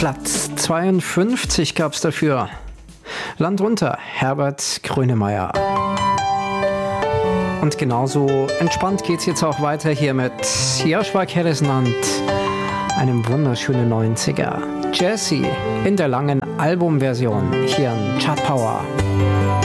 Platz 52 gab es dafür. Land unter, Herbert Grönemeyer. Und genauso entspannt geht's jetzt auch weiter hier mit Joshua Harrison und einem wunderschönen 90er. Jessie in der langen Albumversion hier in Chart Power.